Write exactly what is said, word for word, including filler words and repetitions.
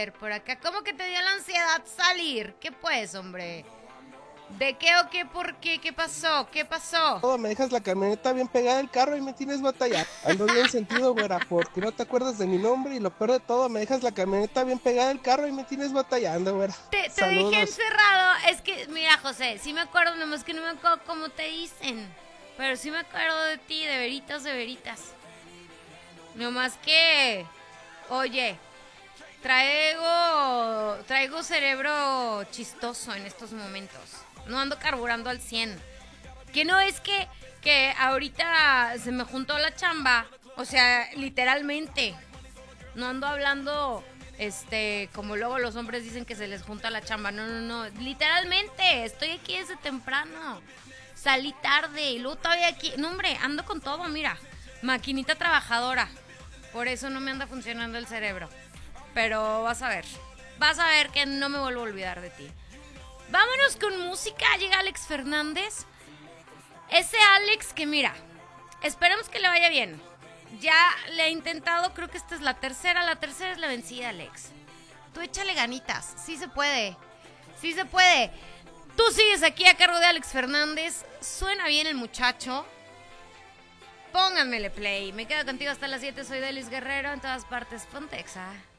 ver, por acá. ¿Cómo que te dio la ansiedad salir? ¿Qué pues, hombre? ¿De qué o qué? ¿Por qué? ¿Qué pasó? ¿Qué pasó? Todo, me dejas la camioneta bien pegada al carro y me tienes batallando. Ando bien sentido, güera, porque no te acuerdas de mi nombre y lo peor de todo, me dejas la camioneta bien pegada al carro y me tienes batallando, güera. Te, te dejé Saludos. encerrado. Es que, mira, José, sí me acuerdo, nomás que no me acuerdo cómo te dicen. Pero sí me acuerdo de ti, de veritas, de veritas. Nomás que, oye, traigo, traigo cerebro chistoso en estos momentos. No ando carburando al cien. Que no es que, que ahorita se me juntó la chamba. O sea, literalmente. No ando hablando, este, como luego los hombres dicen que se les junta la chamba. No, no, no. Literalmente, estoy aquí desde temprano. Salí tarde y luego todavía aquí. No, hombre, ando con todo, mira. Maquinita trabajadora. Por eso no me anda funcionando el cerebro. Pero vas a ver. Vas a ver que no me vuelvo a olvidar de ti. Vámonos con música. Llega Alex Fernández. Ese Alex que mira, esperemos que le vaya bien. Ya le he intentado, creo que esta es la tercera. La tercera es la vencida, Alex. Tú échale ganitas. Sí se puede. Sí se puede. Tú sigues aquí a cargo de Alex Fernández. Suena bien el muchacho. Pónganmele play. Me quedo contigo hasta las siete. Soy Delis Guerrero. En todas partes, Pontexa.